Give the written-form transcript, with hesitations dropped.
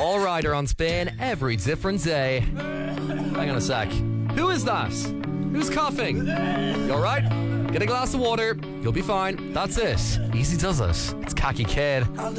All Rider on Spin every different day. Hang on a sec. Who is that? Who's coughing? You alright? Get a glass of water. You'll be fine. That's it. Easy does it. It's Khaki Kid.